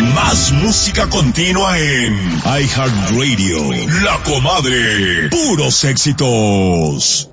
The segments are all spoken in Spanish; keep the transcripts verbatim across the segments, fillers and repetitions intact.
Más música continua en iHeartRadio. La Comadre. Puros éxitos.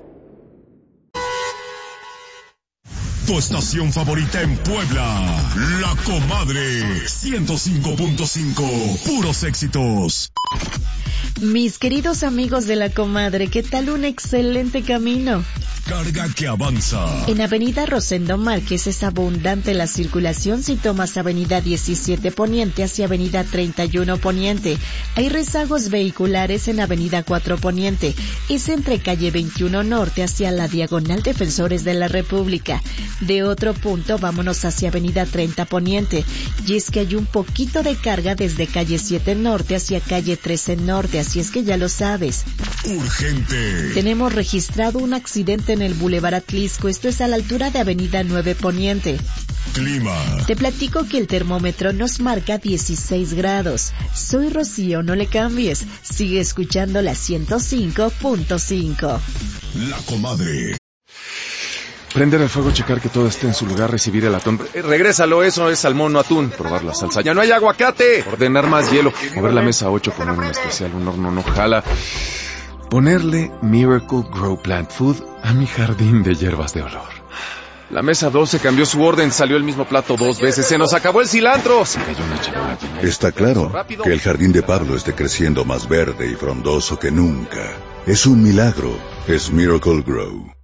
Tu estación favorita en Puebla. La Comadre. ciento cinco punto cinco. Puros éxitos. Mis queridos amigos de La Comadre, ¿qué tal un excelente camino? Carga que avanza. En Avenida Rosendo Márquez es abundante la circulación si tomas Avenida diecisiete Poniente hacia Avenida treinta y uno Poniente. Hay rezagos vehiculares en Avenida cuatro Poniente. Es entre calle veintiuno Norte hacia la Diagonal Defensores de la República. De otro punto, vámonos hacia Avenida treinta Poniente. Y es que hay un poquito de carga desde calle siete Norte hacia calle trece Norte, así es que ya lo sabes. Urgente. Tenemos registrado un accidente en el Boulevard Atlisco, esto es a la altura de Avenida nueve Poniente. Clima. Te platico que el termómetro nos marca dieciséis grados. Soy Rocío, no le cambies. Sigue escuchando la ciento cinco punto cinco. La Comadre. Prender el fuego, checar que todo esté en su lugar, recibir el atún. Eh, regrésalo, eso es salmón, no atún. Probar la salsa. ¡Ya no hay aguacate! Ordenar más hielo. Mover la mesa ocho, poner un especial, un horno no jala. Ponerle Miracle Grow Plant Food a mi jardín de hierbas de olor. La mesa doce cambió su orden, salió el mismo plato dos veces. ¡Se nos acabó el cilantro! Se cayó una charola. Está claro que el jardín de Pablo esté creciendo más verde y frondoso que nunca. Es un milagro. Es Miracle Grow.